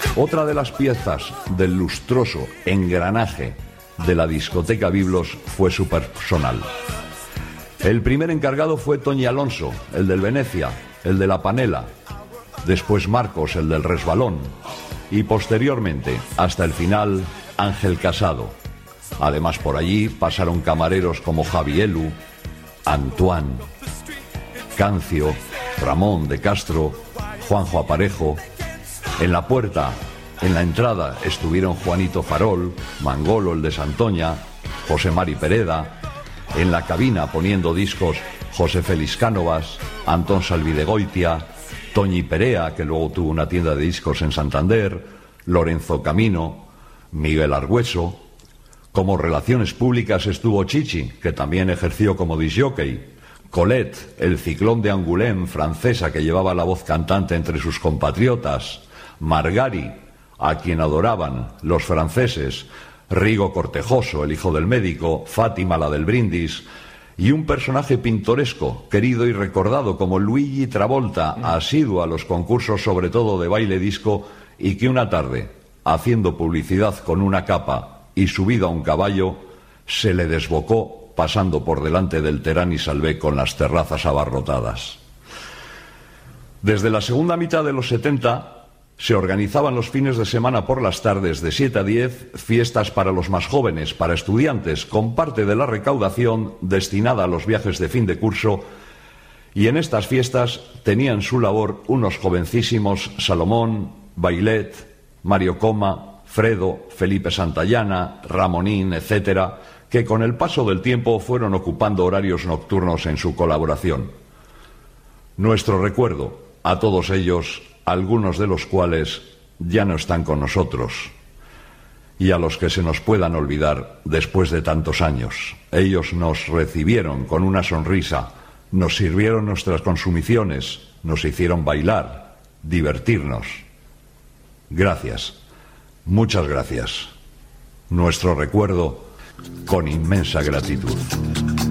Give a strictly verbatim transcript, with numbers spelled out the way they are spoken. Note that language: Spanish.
Otra de las piezas del lustroso engranaje de la discoteca Biblos fue su personal. El primer encargado fue Toñi Alonso, el del Venecia, el de la Panela, después Marcos, el del Resbalón, y posteriormente, hasta el final, Ángel Casado. Además, por allí pasaron camareros como Javi Elu, Antoine, Cancio, Ramón de Castro, Juanjo Aparejo. En la puerta, en la entrada, estuvieron Juanito Farol, Mangolo, el de Santoña, José Mari Pereda. En la cabina, poniendo discos, José Félix Cánovas, Antón Salvidegoitia, Toñi Perea, que luego tuvo una tienda de discos en Santander, Lorenzo Camino, Miguel Argüeso. Como relaciones públicas estuvo Chichi, que también ejerció como disjockey, Colette, el ciclón de Angoulême, francesa, que llevaba la voz cantante entre sus compatriotas, Margari, a quien adoraban los franceses, Rigo Cortejoso, el hijo del médico, Fátima, la del brindis, y un personaje pintoresco, querido y recordado como Luigi Travolta, asiduo a los concursos sobre todo de baile disco, y que una tarde, haciendo publicidad con una capa y subido a un caballo, se le desbocó pasando por delante del Terán y Salvé con las terrazas abarrotadas. Desde la segunda mitad de los setenta se organizaban los fines de semana por las tardes de siete a diez fiestas para los más jóvenes, para estudiantes, con parte de la recaudación destinada a los viajes de fin de curso, y en estas fiestas tenían su labor unos jovencísimos Salomón, Bailet, Mario Coma, Fredo, Felipe Santayana, Ramonín, etcétera, que con el paso del tiempo fueron ocupando horarios nocturnos en su colaboración. Nuestro recuerdo a todos ellos, algunos de los cuales ya no están con nosotros, y a los que se nos puedan olvidar después de tantos años. Ellos nos recibieron con una sonrisa, nos sirvieron nuestras consumiciones, nos hicieron bailar, divertirnos. Gracias, muchas gracias. Nuestro recuerdo con inmensa gratitud.